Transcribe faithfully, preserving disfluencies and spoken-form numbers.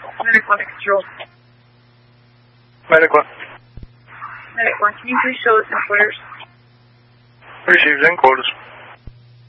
Medic one, control. Medic one. Medic one, can you please show us some flares? Received in quarters.